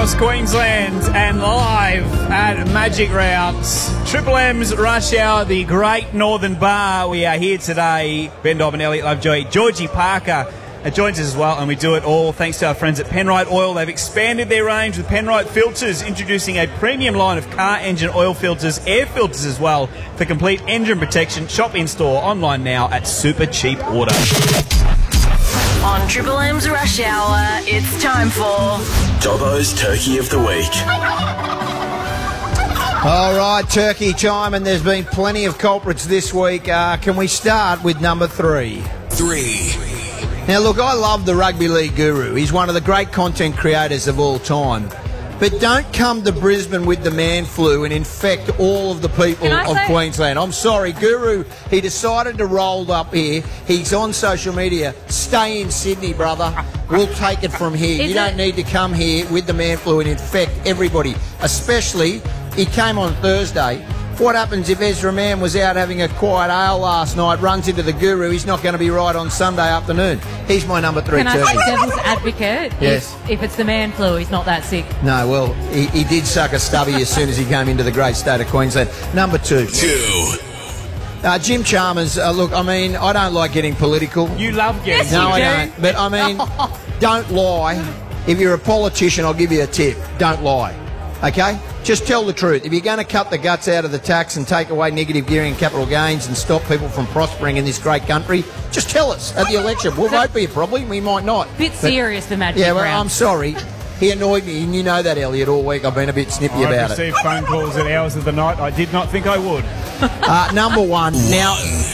across Queensland and live at Magic Rounds. Triple M's Rush Hour, the Great Northern Bar. We are here today. Ben Dobb and Elliot Lovejoy. Georgie Parker joins us as well, and we do it all thanks to our friends at Penrite Oil. They've expanded their range with Penrite filters, introducing a premium line of car engine oil filters, air filters as well, for complete engine protection. Shop in-store, online now at Super Cheap Auto. On Triple M's Rush Hour, it's time for Dobbo's Turkey of the Week. All right, turkey time, and there's been plenty of culprits this week. Can we start with number 3? 3. Now, look, I love the Rugby League Guru. He's one of the great content creators of all time. But don't come to Brisbane with the man flu and infect all of the people of Queensland. I'm sorry, Guru, he decided to roll up here. He's on social media. Stay in Sydney, brother. We'll take it from here. You don't need to come here with the man flu and infect everybody. Especially, he came on Thursday. What happens if Ezra Mann was out having a quiet ale last night, runs into the Guru? He's not going to be right on Sunday afternoon. He's my number 3 turkey. Can I say devil's advocate? Yes. If it's the man flu, he's not that sick. No, well, he did suck a stubby as soon as he came into the great state of Queensland. Number 2. 2. Jim Chalmers, look, I mean, I don't like getting political. You love getting Yes, No, you I do. don't. But, I mean, don't lie. If you're a politician, I'll give you a tip. Don't lie. Okay? Just tell the truth. If you're going to cut the guts out of the tax and take away negative gearing and capital gains and stop people from prospering in this great country, just tell us at the election. We'll vote for you probably. We might not. Bit serious, the Magic Yeah, well, Round. I'm sorry. He annoyed me, and you know that, Elliot, all week. I've been a bit snippy I've about it. received phone calls at hours of the night. I did not think I would. Number 1. Now,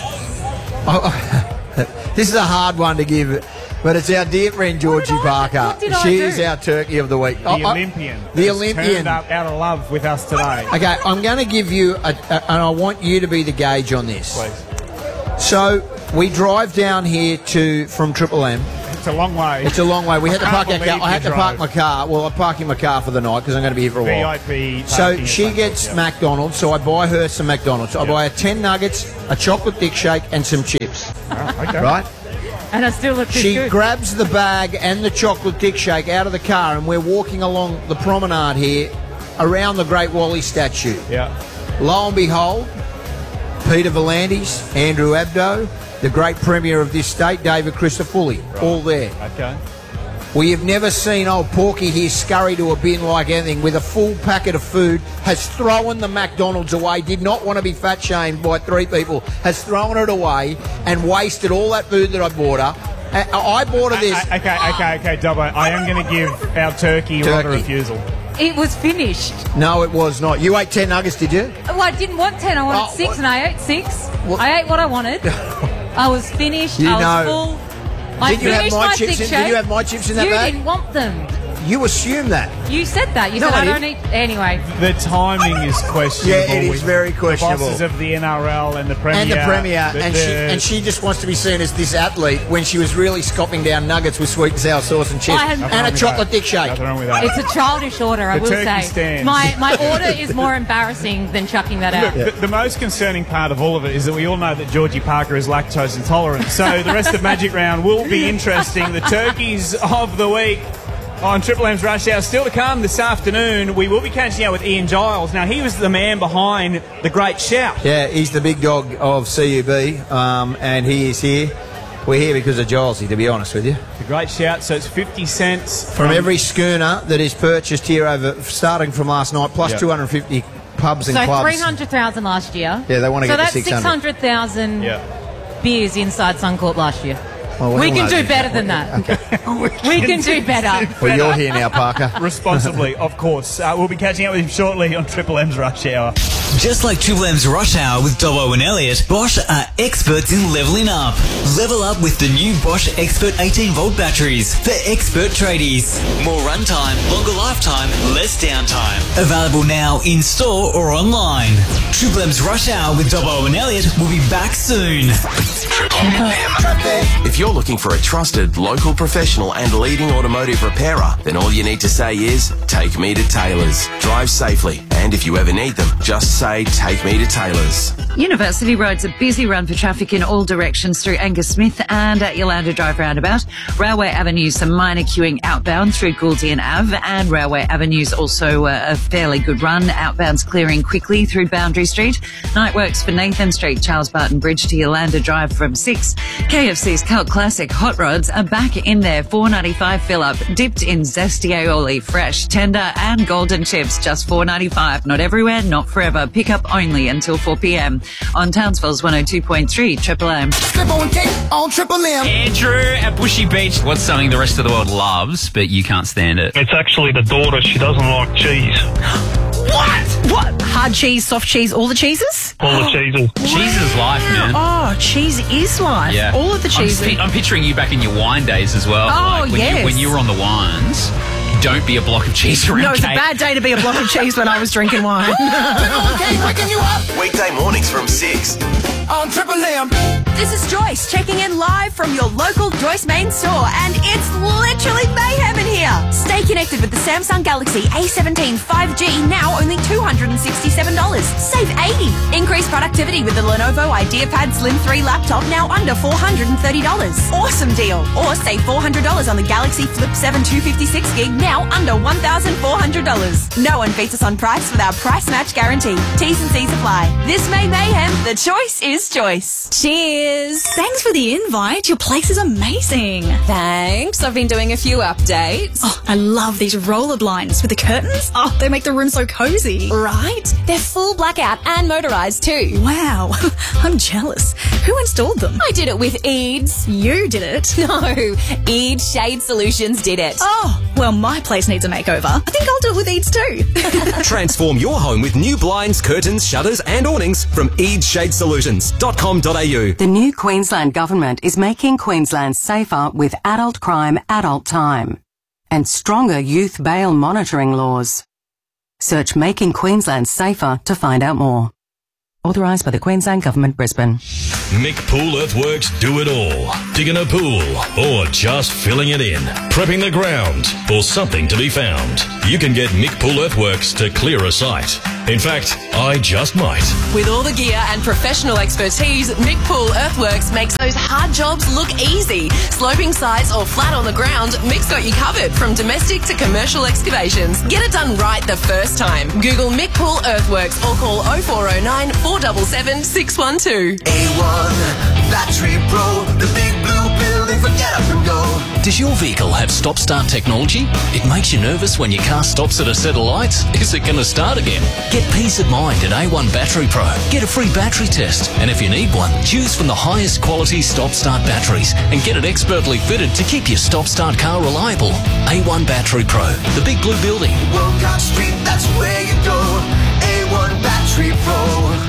this is a hard one to give, but it's our dear friend Georgie Parker. What did I She do? is our turkey of the week. The Olympian. The has Olympian. turned up out of love with us today. Okay, I'm going to give you, and I want you to be the gauge on this. Please. So, we drive down here from Triple M. It's a long way. It's a long way. We had to I park can't our car. believe I had you to park drove. my car. Well, I'm parking my car for the night because I'm going to be here for a while. VIP. So parking she is gets yeah. McDonald's, so I buy her some McDonald's. I Yep. buy her 10 nuggets, a chocolate dick shake, and some chips. Oh, okay. Right? And I still look She good. grabs the bag and the chocolate dick shake out of the car, and we're walking along the promenade here around the Great Wally statue. Yeah. Lo and behold, Peter Volandis, Andrew Abdo, the great Premier of this state, David Christofouli, all there. Okay. We have never seen old Porky here scurry to a bin like anything with a full packet of food, has thrown the McDonald's away, did not want to be fat shamed by 3 people, has thrown it away and wasted all that food that I bought her. I bought her this. Okay, Dobbo. I am going to give our turkey a Turkey. refusal. It was finished. No, it was not. You ate 10 nuggets, did you? Oh, I didn't want 10. I wanted Oh, 6, what? and I ate 6. What? I ate what I wanted. I was finished. You I was know. full. I Did you have finished my my chips dick in- did you shake. have my chips in that you bag? didn't want them. You assume that. You said that. You No, said I I don't didn't. eat. Anyway. The timing is questionable. Yeah, it is with very questionable. The bosses of the NRL and the Premier. And the Premier, The- and she just wants to be seen as this athlete when she was really scoffing down nuggets with sweet and sour sauce and chips I had- and Nothing a wrong with chocolate that. dick shake. Nothing wrong with that. It's a childish order, I The will turkey say. stands. My order is more embarrassing than chucking that out. Look, the most concerning part of all of it is that we all know that Georgie Parker is lactose intolerant. So the rest of Magic Round will be interesting. The turkeys of the week on Triple M's Rush Hour. Still to come this afternoon, we will be catching up with Ian Giles. Now, he was the man behind the Great Shout. Yeah, he's the big dog of CUB, and he is here. We're here because of Gilesy, to be honest with you. The Great Shout, so it's 50 cents From every schooner that is purchased here starting from last night, plus Yep. 250 pubs and So clubs. 300,000 last year. Yeah, they want to so get to that's 600. 600,000 Yeah. beers inside Suncorp last year. Well, We all can know do this. better than that. We can do better. Well, you're here now, Parker. Responsibly, of course. We'll be catching up with him shortly on Triple M's Rush Hour. Just like Triple M's Rush Hour with Dobbo and Elliot, Bosch are experts in leveling up. Level up with the new Bosch Expert 18-volt batteries for expert tradies. More runtime, longer lifetime, less downtime. Available now in store or online. Triple M's Rush Hour with Dobbo and Elliot will be back soon. If you're looking for a trusted, local professional and leading automotive repairer, then all you need to say is, take me to Taylor's. Drive safely And if you ever need them, just say, take me to Taylor's. University Road's a busy run for traffic in all directions through Angus Smith and at Yolanda Drive roundabout. Railway Avenue, some minor queuing outbound through Gouldian Ave, and Railway Avenue's also a fairly good run. Outbounds clearing quickly through Boundary Street. Night works for Nathan Street, Charles Barton Bridge to Yolanda Drive from 6. KFC's Cult Classic Hot Rods are back in there. $4.95 fill up, dipped in zesty aioli, fresh, tender and golden chips, just $4.95. Not everywhere, not forever. Pick up only until 4 p.m. on Townsville's 102.3 Triple M. Slip on cake on Triple M. Andrew at Bushy Beach. What's something the rest of the world loves, but you can't stand it? It's actually the daughter. She doesn't like cheese. What? Hard cheese, soft cheese, all the cheeses? All the cheeses. Cheese is life, man. Oh, cheese is life. Yeah. All of the cheeses. I'm picturing you back in your wine days as well. Oh, like when you were on the wines, don't be a block of cheese around No, it's Kate. a bad day to be a block of cheese when I was drinking wine. Waking you up Weekday mornings from 6. on Triple M. This is Joyce checking in live from your local Joyce Main store, and it's literally mayhem in here. Stay connected with the Samsung Galaxy A17 5G, now only $267. Save $80. Increase productivity with the Lenovo IdeaPad Slim 3 laptop, now under $430. Awesome deal. Or save $400 on the Galaxy Flip 7 256GB, now under $1,400. No one beats us on price with our price match guarantee. T's and C's apply. This May mayhem, the choice is choice. Cheers. Thanks for the invite. Your place is amazing. Thanks. I've been doing a few updates. Oh, I love these roller blinds with the curtains. Oh, they make the room so cozy. Right? They're full blackout and motorised too. Wow. I'm jealous. Who installed them? I did it with Eads. You did it? No, Eads Shade Solutions did it. Oh, well, my place needs a makeover. I think I'll do it with Eads too. Transform your home with new blinds, curtains, shutters and awnings from eadshadesolutions.com.au. The new Queensland Government is making Queensland safer with adult crime, adult time and stronger youth bail monitoring laws. Search Making Queensland Safer to find out more. Authorised by the Queensland Government, Brisbane. Mick Pool Earthworks do it all. Digging a pool or just filling it in. Prepping the ground or something to be found. You can get Mick Pool Earthworks to clear a site. In fact, I just might. With all the gear and professional expertise, Mick Pool Earthworks makes those hard jobs look easy. Sloping sites or flat on the ground, Mick's got you covered from domestic to commercial excavations. Get it done right the first time. Google Mick Pool Earthworks or call 0409 477 612. A1 Battery Pro, the big blue building for get up and go. Does your vehicle have stop-start technology? It makes you nervous when your car stops at a set of lights. Is it going to start again? Get peace of mind at A1 Battery Pro. Get a free battery test. And if you need one, choose from the highest quality stop-start batteries and get it expertly fitted to keep your stop-start car reliable. A1 Battery Pro, the big blue building. Wilcox Street, that's where you go. A1 Battery Pro.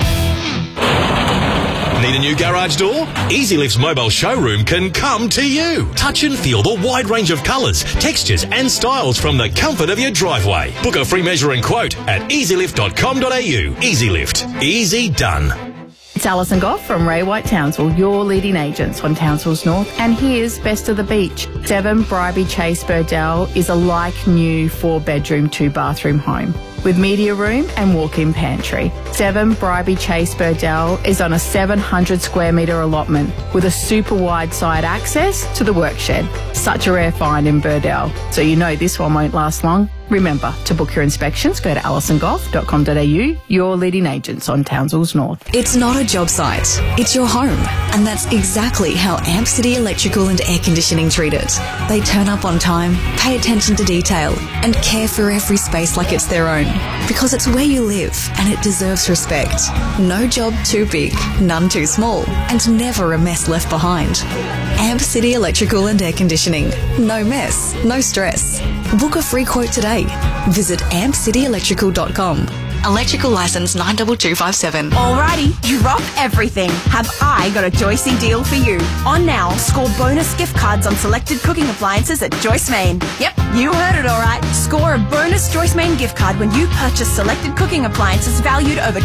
Need a new garage door? EasyLift's mobile showroom can come to you. Touch and feel the wide range of colours, textures and styles from the comfort of your driveway. Book a free measure and quote at easylift.com.au. EasyLift. Easy done. It's Alison Goff from Ray White Townsville, your leading agents on Townsville's North. And here's Best of the Beach. 7 Bribie Chase Burdell is a like-new 4-bedroom, 2-bathroom home with media room and walk-in pantry. 7 Bribie Chase Burdell is on a 700 square metre allotment with a super wide side access to the work shed. Such a rare find in Burdell, so you know this one won't last long. Remember, to book your inspections, go to alisongoff.com.au, your leading agents on Townsville's North. It's not a job site, it's your home. And that's exactly how Amp City Electrical and Air Conditioning treat it. They turn up on time, pay attention to detail, and care for every space like it's their own. Because it's where you live, and it deserves respect. No job too big, none too small, and never a mess left behind. Amp City Electrical and Air Conditioning. No mess, no stress. Book a free quote today. Visit ampcityelectrical.com. Electrical license 92257. Alrighty, drop everything. Have I got a Joycey deal for you? On now, score bonus gift cards on selected cooking appliances at Joyce Main. Yep, you heard it alright. Score a bonus Joyce Main gift card when you purchase selected cooking appliances valued over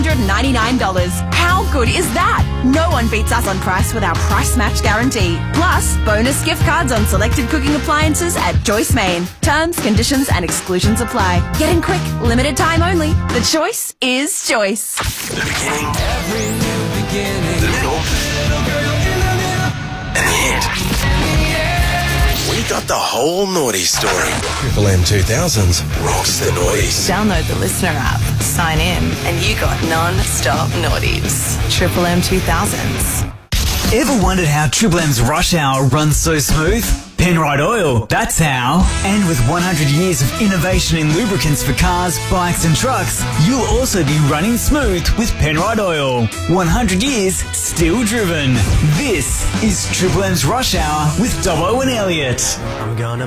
$299. How good is that? No one beats us on price with our price match guarantee. Plus, bonus gift cards on selected cooking appliances at Joyce Main. Terms, conditions and exclusions apply. Get in quick, limited time only. The choice is choice. The beginning. Every new beginning. The middle. And the end. We got the whole naughty story. Triple M 2000s rocks the noughties. Download the Listener app, sign in, and you got non-stop naughties. Triple M 2000s. Ever wondered how Triple M's rush hour runs so smooth? Penrite Oil, that's how. And with 100 years of innovation in lubricants for cars, bikes and trucks, you'll also be running smooth with Penrite Oil. 100 years, still driven. This is Triple M's Rush Hour with Dobbo and Elliot. I'm gonna